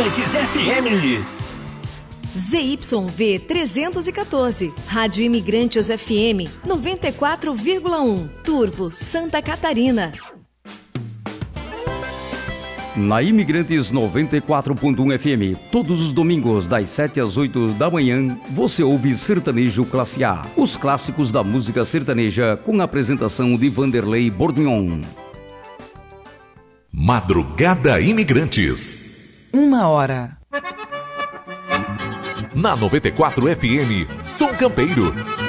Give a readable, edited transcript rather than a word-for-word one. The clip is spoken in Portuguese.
Imigrantes FM. ZYV 314, Rádio Imigrantes FM 94,1, Turvo, Santa Catarina. Na Imigrantes 94.1 FM, todos os domingos das 7 às 8 da manhã, você ouve Sertanejo Classe A, os clássicos da música sertaneja, com a apresentação de Vanderlei Bordignon. Madrugada Imigrantes. 1 hora. Na 94 FM, São Campeiro.